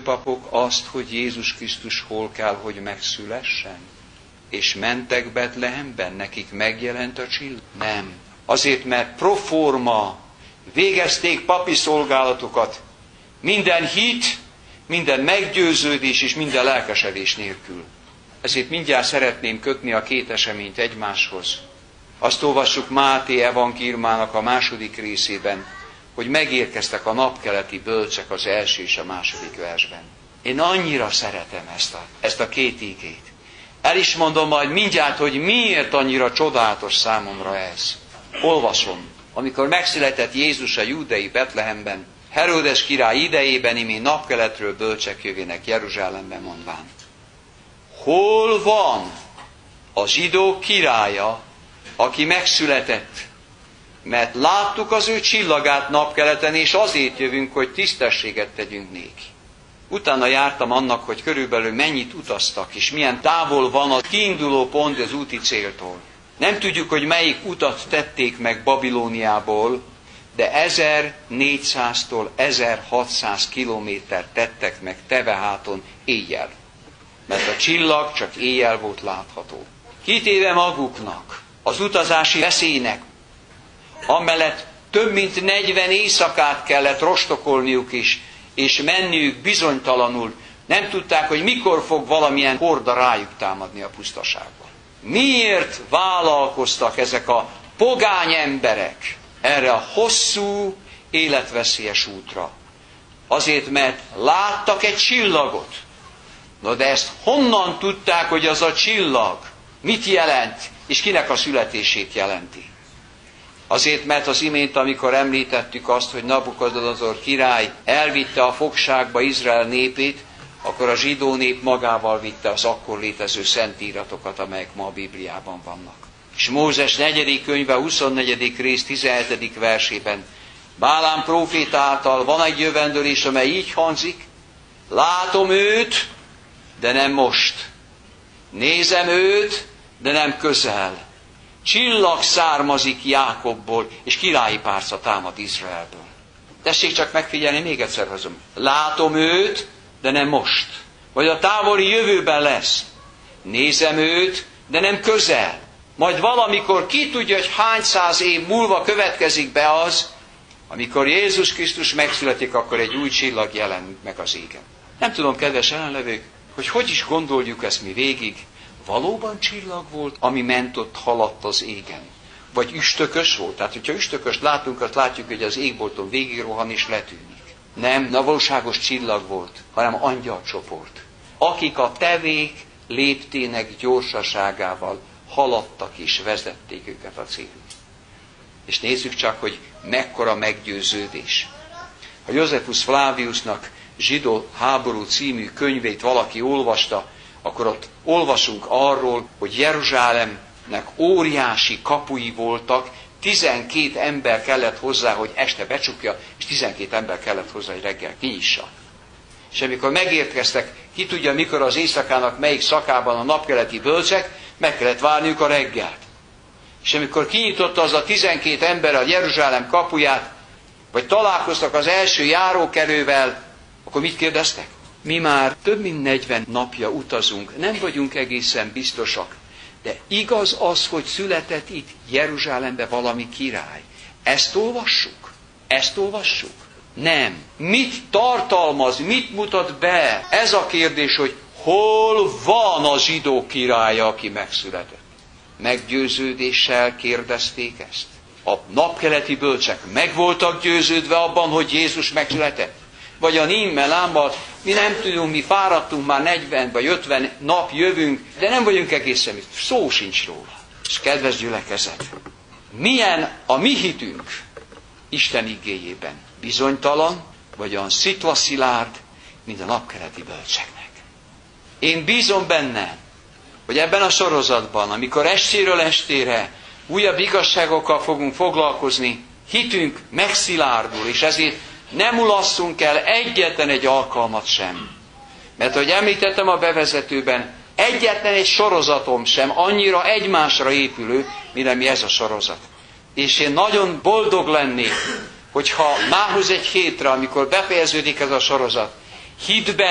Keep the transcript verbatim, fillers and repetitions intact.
papok azt, hogy Jézus Krisztus hol kell, hogy megszülessen? És mentek Betlehemben, nekik megjelent a csillag? Nem. Azért, mert proforma végezték papi szolgálatokat, minden hit, minden meggyőződés és minden lelkesedés nélkül. Ezért mindjárt szeretném kötni a két eseményt egymáshoz. Azt olvassuk Máté evangéliumának a második részében, hogy megérkeztek a napkeleti bölcsek az első és a második versben. Én annyira szeretem ezt a, ezt a két ígét. El is mondom majd mindjárt, hogy miért annyira csodálatos számomra ez. Olvasom. Amikor megszületett Jézus a júdeai Betlehemben, Heródes király idejében imé napkeletről bölcsek jövének Jeruzsálembe mondván. Hol van a zsidók királya, aki megszületett? Mert láttuk az ő csillagát napkeleten, és azért jövünk, hogy tisztességet tegyünk néki. Utána jártam annak, hogy körülbelül mennyit utaztak, és milyen távol van a kiinduló pont az úti céltól. Nem tudjuk, hogy melyik utat tették meg Babilóniából, de ezernégyszáztól ezerhatszáz kilométert tettek meg Teveháton éjjel. Mert a csillag csak éjjel volt látható. Kitéve maguknak az utazási veszélynek, amellett több mint negyven éjszakát kellett rostokolniuk is, és menniük bizonytalanul, nem tudták, hogy mikor fog valamilyen horda rájuk támadni a pusztaságban. Miért vállalkoztak ezek a pogány emberek erre a hosszú, életveszélyes útra? Azért, mert láttak egy csillagot. Na de ezt honnan tudták, hogy az a csillag mit jelent, és kinek a születését jelenti? Azért, mert az imént, amikor említettük azt, hogy Nabukadnezar király elvitte a fogságba Izrael népét, akkor a zsidó nép magával vitte az akkor létező szentíratokat, amelyek ma a Bibliában vannak. És Mózes negyedik könyve, huszonnegyedik rész, tizenhetedik versében Bálám próféta által van egy jövendőlés, amely így hangzik: látom őt, de nem most. Nézem őt, de nem közel. Csillag származik Jákobból, és királyi párca támad Izraelből. Tessék csak megfigyelni, még egyszer hozom. Látom őt, de nem most. Vagy a távoli jövőben lesz. Nézem őt, de nem közel. Majd valamikor ki tudja, hogy hány száz év múlva következik be az, amikor Jézus Krisztus megszületik, akkor egy új csillag jelenik meg az égen. Nem tudom, kedves ellenlevők, hogy hogy is gondoljuk ezt mi végig. Valóban csillag volt, ami ment ott, haladt az égen? Vagy üstökös volt? Tehát, hogyha üstököst látunk, azt látjuk, hogy az égbolton végigrohan és letűnik. Nem, na valóságos csillag volt, hanem angyalcsoport, akik a tevék léptének gyorsaságával haladtak és vezették őket a célra. És nézzük csak, hogy mekkora meggyőződés. Ha Josephus Flaviusnak Zsidó háború című könyvét valaki olvasta, akkor ott olvasunk arról, hogy Jeruzsálemnek óriási kapui voltak, tizenkét ember kellett hozzá, hogy este becsukja, és tizenkét ember kellett hozzá, hogy reggel kinyissa. És amikor megérkeztek, ki tudja, mikor az éjszakának melyik szakában a napkeleti bölcsek, meg kellett várniuk a reggelt. És amikor kinyitotta az a tizenkét ember a Jeruzsálem kapuját, vagy találkoztak az első járókelővel, akkor mit kérdeztek? Mi már több mint negyven napja utazunk, nem vagyunk egészen biztosak, de igaz az, hogy született itt Jeruzsálembe valami király. Ezt olvassuk? Ezt olvassuk? Nem. Mit tartalmaz, mit mutat be? Ez a kérdés, hogy hol van a zsidó királya, aki megszületett? Meggyőződéssel kérdezték ezt. A napkeleti bölcsek meg voltak győződve abban, hogy Jézus megszületett? Vagy a Nimmelámmal, mi nem tudunk, mi fáradtunk már negyven vagy ötven nap jövünk, de nem vagyunk egészen, szó sincs róla. És kedves gyülekezet, milyen a mi hitünk Isten igéjében? Bizonytalan, vagy olyan sziklaszilárd, mint a napkeleti bölcseknek. Én bízom benne, hogy ebben a sorozatban, amikor estéről estére újabb igazságokkal fogunk foglalkozni, hitünk megszilárdul, és ezért nem mulasszunk el egyetlen egy alkalmat sem. Mert ahogy említettem a bevezetőben, egyetlen egy sorozatom sem annyira egymásra épülő, mint ami ez a sorozat. És én nagyon boldog lennék, hogyha mához egy hétre, amikor befejeződik ez a sorozat, hitben